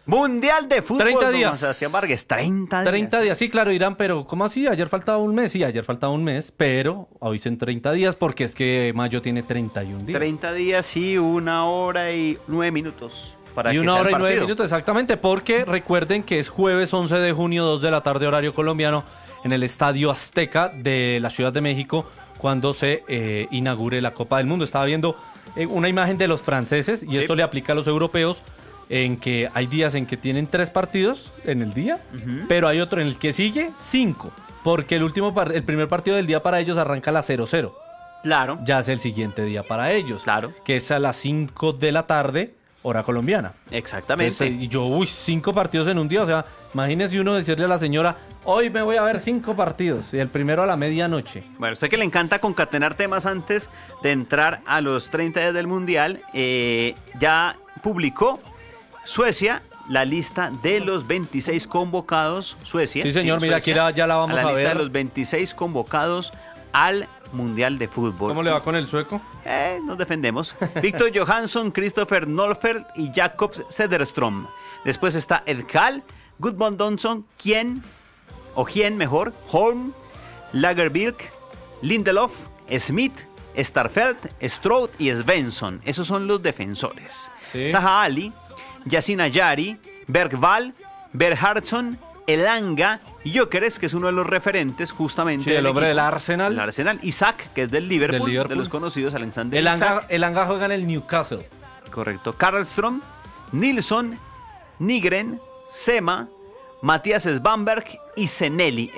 Mundial de fútbol. 30 días. Don Sebastián Vargas, 30 días. 30 días, sí, claro, dirán, pero ¿cómo así? Ayer faltaba un mes, sí, ayer faltaba un mes, pero hoy son 30 días porque es que mayo tiene 31 días. 30 días, sí, 1 hora y 9 minutos. Para Y que 1 sea el hora y 9 partido. minutos, exactamente, porque recuerden que es jueves 11 de junio, 2 de la tarde, horario colombiano, en el Estadio Azteca de la Ciudad de México, cuando se inaugure la Copa del Mundo. Estaba viendo una imagen de los franceses, y esto le aplica a los europeos, en que hay días en que tienen 3 partidos en el día, pero hay otro en el que sigue 5, porque el primer partido del día para ellos arranca a las 00. Claro. Ya es el siguiente día para ellos, Claro. que es a las 5 de la tarde, hora colombiana. Exactamente. Entonces, y yo, 5 partidos en un día, o sea, imagínese uno decirle a la señora, hoy me voy a ver 5 partidos, y el primero a la medianoche. Bueno, usted que le encanta concatenar temas antes de entrar a los 30 días del Mundial, ya publicó Suecia la lista de los 26 convocados. Suecia. Sí, señor, mira, Suecia, aquí ya la vamos a la lista ver. de los 26 convocados al Mundial de Fútbol. ¿Cómo le va con el sueco? Nos defendemos. Víctor Johansson, Christopher Nolfert y Jakobs Cederström. Después está Edkal, Gudmundsson, Hien, Holm, Lagerbilk, Lindelof, Smith, Starfelt, Stroud y Svensson. Esos son los defensores. Sí. Taha Ali, Yasin Ayari, Bergvall, Berhardsson, Elanga, Gyökeres, que es uno de los referentes justamente. Sí, el hombre equipo, del Arsenal. El Arsenal. Isaac, que es del Liverpool, Del Liverpool. de los conocidos, Alexander El Isaac. Anga juega en el Newcastle. Correcto. Karlström, Nilsson, Nygren, Sema, Matías Svanberg y Zeneli.